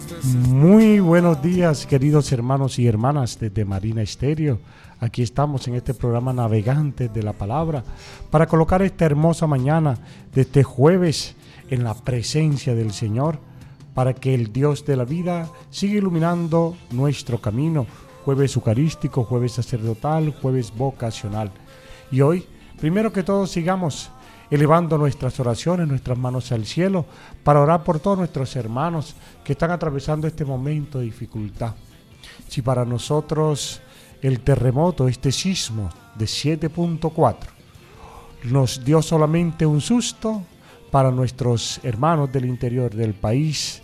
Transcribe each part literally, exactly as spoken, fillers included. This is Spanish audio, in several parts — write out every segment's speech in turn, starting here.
Muy buenos días, queridos hermanos y hermanas desde Marina Estéreo. Aquí estamos en este programa Navegantes de la Palabra para colocar esta hermosa mañana de este jueves en la presencia del Señor, para que el Dios de la vida siga iluminando nuestro camino. Jueves eucarístico, jueves sacerdotal, jueves vocacional. Y hoy, primero que todo, sigamos elevando nuestras oraciones, nuestras manos al cielo, para orar por todos nuestros hermanos que están atravesando este momento de dificultad. Si para nosotros el terremoto, este sismo de siete punto cuatro, nos dio solamente un susto, para nuestros hermanos del interior del país,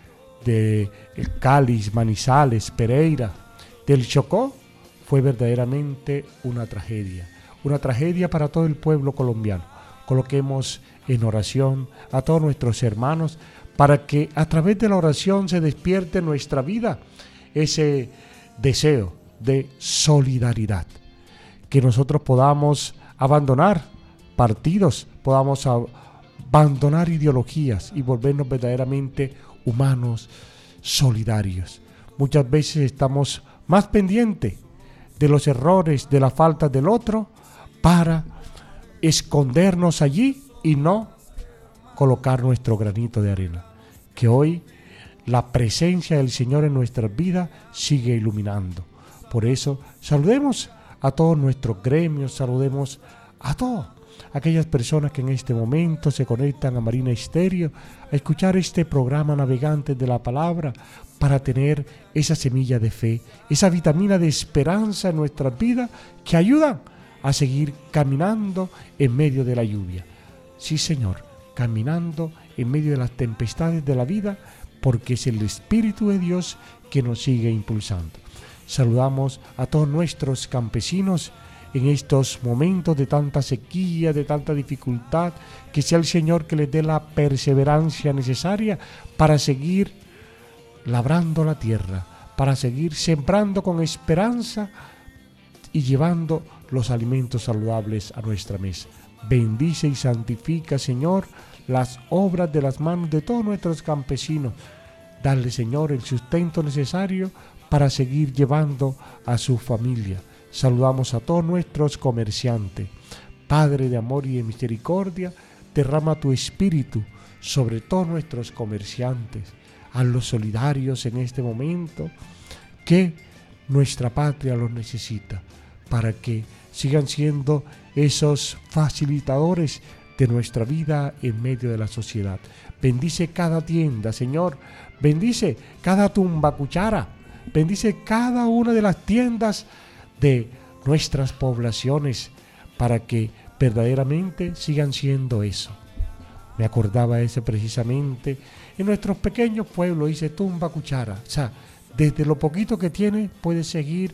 de el Cali, Manizales, Pereira, del Chocó, fue verdaderamente una tragedia. Una tragedia para todo el pueblo colombiano. Coloquemos en oración a todos nuestros hermanos para que a través de la oración se despierte en nuestra vida ese deseo de solidaridad. Que nosotros podamos abandonar partidos, podamos abandonar ideologías y volvernos verdaderamente humanos, solidarios. Muchas veces estamos más pendientes de los errores, de la falta del otro, para escondernos allí y no colocar nuestro granito de arena. Que hoy la presencia del Señor en nuestras vidas sigue iluminando. Por eso saludemos a todos nuestros gremios, saludemos a todas aquellas personas que en este momento se conectan a Marina Estéreo a escuchar este programa Navegantes de la Palabra, para tener esa semilla de fe, esa vitamina de esperanza en nuestras vidas que ayudan a seguir caminando en medio de la lluvia. Sí, Señor, caminando en medio de las tempestades de la vida, porque es el Espíritu de Dios que nos sigue impulsando. Saludamos a todos nuestros campesinos en estos momentos de tanta sequía, de tanta dificultad, que sea el Señor que les dé la perseverancia necesaria para seguir labrando la tierra, para seguir sembrando con esperanza y llevando los alimentos saludables a nuestra mesa. Bendice y santifica, Señor, las obras de las manos de todos nuestros campesinos. Dale, Señor, el sustento necesario para seguir llevando a su familia. Saludamos a todos nuestros comerciantes. Padre de amor y de misericordia, derrama tu espíritu sobre todos nuestros comerciantes. Hazlos solidarios en este momento, que nuestra patria los necesita, para que sigan siendo esos facilitadores de nuestra vida en medio de la sociedad. Bendice cada tienda, Señor. Bendice cada tumba cuchara. Bendice cada una de las tiendas de nuestras poblaciones, para que verdaderamente sigan siendo eso. Me acordaba ese precisamente en nuestros pequeños pueblos, dice tumba cuchara. O sea, desde lo poquito que tiene puede seguir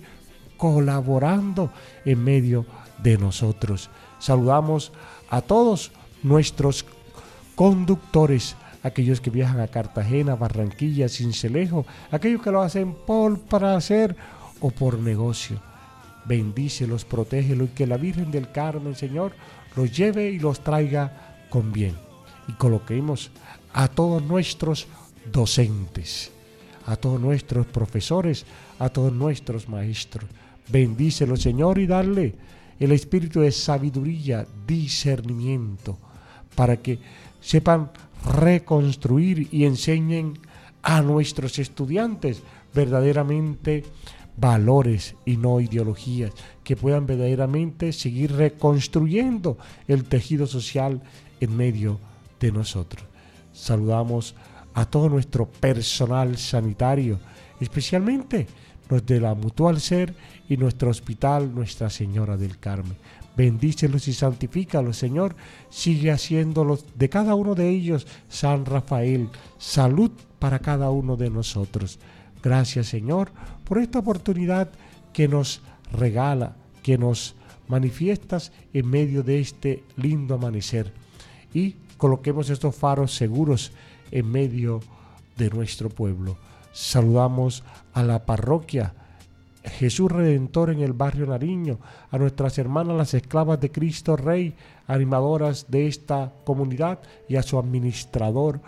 colaborando en medio de nosotros. Saludamos a todos nuestros conductores, aquellos que viajan a Cartagena, Barranquilla, Sincelejo, aquellos que lo hacen por placer o por negocio. Bendícelos, protégelos, y que la Virgen del Carmen, Señor, los lleve y los traiga con bien. Y coloquemos a todos nuestros docentes, a todos nuestros profesores, a todos nuestros maestros. Bendícelos, Señor, y dale el espíritu de sabiduría, discernimiento, para que sepan reconstruir y enseñen a nuestros estudiantes verdaderamente valores y no ideologías, que puedan verdaderamente seguir reconstruyendo el tejido social en medio de nosotros. Saludamos a todo nuestro personal sanitario, especialmente los de la Mutual Ser y nuestro hospital Nuestra Señora del Carmen. Bendícelos y santifícalos, Señor. Sigue haciéndolos de cada uno de ellos San Rafael. Salud para cada uno de nosotros. Gracias, Señor, por esta oportunidad que nos regala, que nos manifiestas en medio de este lindo amanecer. Y coloquemos estos faros seguros en medio de nuestro pueblo. Saludamos a la parroquia Jesús Redentor en el barrio Nariño, a nuestras hermanas las esclavas de Cristo Rey, animadoras de esta comunidad, y a su administrador,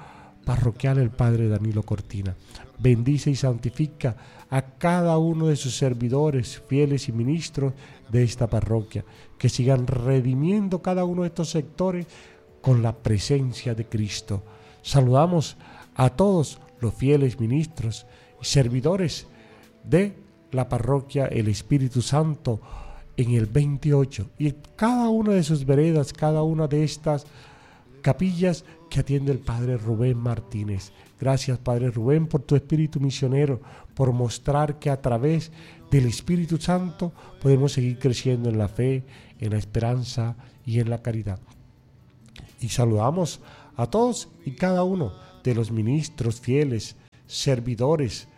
parroquial, el Padre Danilo Cortina. Bendice y santifica a cada uno de sus servidores, fieles y ministros de esta parroquia, que sigan redimiendo cada uno de estos sectores con la presencia de Cristo. Saludamos a todos los fieles ministros y servidores de la parroquia El Espíritu Santo en el veintiocho y cada una de sus veredas, cada una de estas capillas que atiende el Padre Rubén Martínez. Gracias, Padre Rubén, por tu espíritu misionero, por mostrar que a través del Espíritu Santo podemos seguir creciendo en la fe, en la esperanza y en la caridad. Y saludamos a todos y cada uno de los ministros fieles, servidores,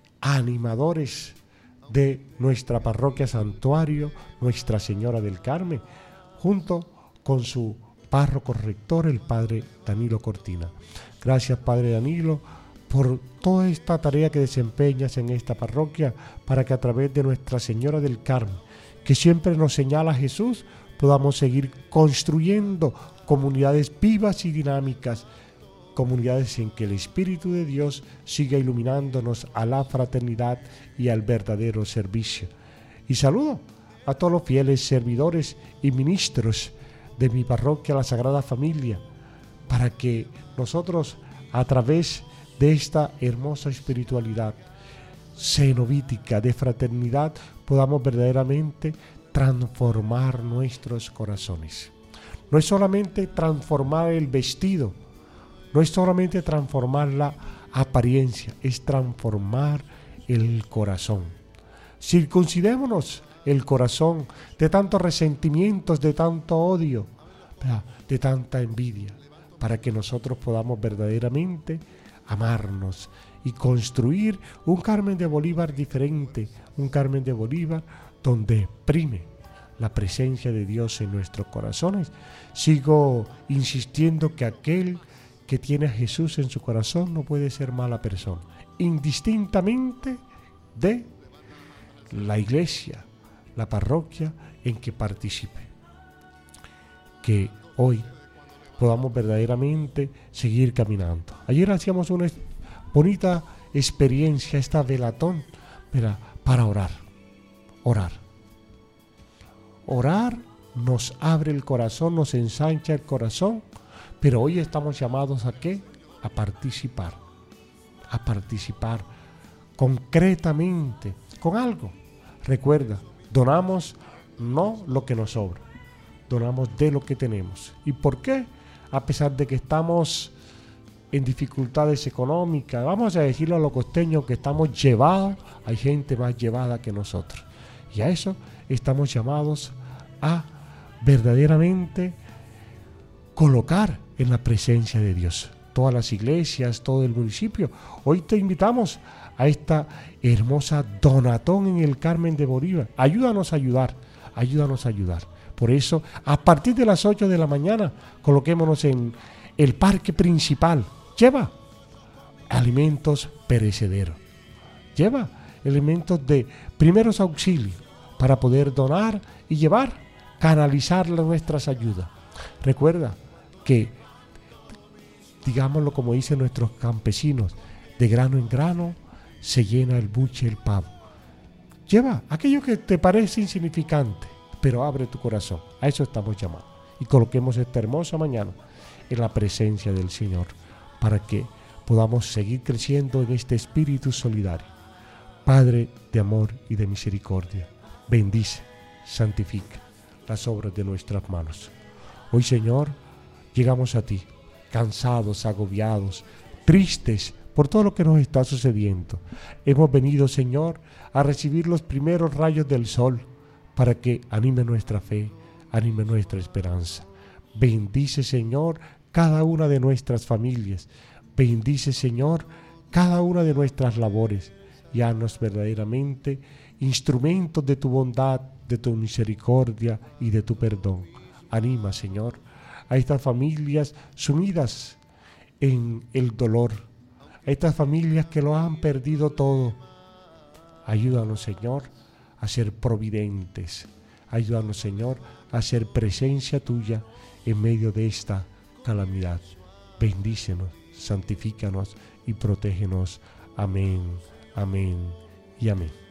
animadores de nuestra parroquia Santuario Nuestra Señora del Carmen, junto con su párroco rector, el Padre Danilo Cortina. Gracias, Padre Danilo, por toda esta tarea que desempeñas en esta parroquia, para que a través de Nuestra Señora del Carmen, que siempre nos señala a Jesús, podamos seguir construyendo comunidades vivas y dinámicas, comunidades en que el Espíritu de Dios siga iluminándonos a la fraternidad y al verdadero servicio. Y saludo a todos los fieles servidores y ministros de mi parroquia, la Sagrada Familia, para que nosotros, a través de esta hermosa espiritualidad cenobítica de fraternidad, podamos verdaderamente transformar nuestros corazones. No es solamente transformar el vestido, no es solamente transformar la apariencia, es transformar el corazón. Circuncidémonos el corazón de tantos resentimientos, de tanto odio, de tanta envidia, para que nosotros podamos verdaderamente amarnos y construir un Carmen de Bolívar diferente, un Carmen de Bolívar donde prime la presencia de Dios en nuestros corazones. Sigo insistiendo que aquel que tiene a Jesús en su corazón no puede ser mala persona, indistintamente de la iglesia, la parroquia en que participe. Que hoy podamos verdaderamente seguir caminando. Ayer hacíamos una bonita experiencia, esta velatón, para, para orar, orar. Orar nos abre el corazón, nos ensancha el corazón, pero hoy estamos llamados a ¿qué? A participar, a participar concretamente con algo. Recuerda, donamos no lo que nos sobra, donamos de lo que tenemos. ¿Y por qué? A pesar de que estamos en dificultades económicas, vamos a decirle a los costeños que estamos llevados, hay gente más llevada que nosotros. Y a eso estamos llamados a verdaderamente colocar en la presencia de Dios. Todas las iglesias, todo el municipio. Hoy te invitamos a esta hermosa donatón en el Carmen de Bolívar. Ayúdanos a ayudar, ayúdanos a ayudar. Por eso, a partir de las ocho de la mañana, coloquémonos en el parque principal. Lleva alimentos perecederos. Lleva elementos de primeros auxilios para poder donar y llevar, canalizar nuestras ayudas. Recuerda que, digámoslo como dicen nuestros campesinos, de grano en grano se llena el buche el pavo. Lleva aquello que te parece insignificante, pero abre tu corazón. A eso estamos llamados. Y coloquemos esta hermosa mañana en la presencia del Señor, para que podamos seguir creciendo en este espíritu solidario. Padre de amor y de misericordia, bendice, santifica las obras de nuestras manos. Hoy, Señor, llegamos a ti, cansados, agobiados, tristes por todo lo que nos está sucediendo. Hemos venido, Señor, a recibir los primeros rayos del sol para que anime nuestra fe, anime nuestra esperanza. Bendice, Señor, cada una de nuestras familias. Bendice, Señor, cada una de nuestras labores. Y haznos verdaderamente instrumentos de tu bondad, de tu misericordia y de tu perdón. Anima, Señor, a estas familias sumidas en el dolor, a estas familias que lo han perdido todo. Ayúdanos, Señor, a ser providentes. Ayúdanos, Señor, a ser presencia tuya en medio de esta calamidad. Bendícenos, santifícanos y protégenos. Amén, amén y amén.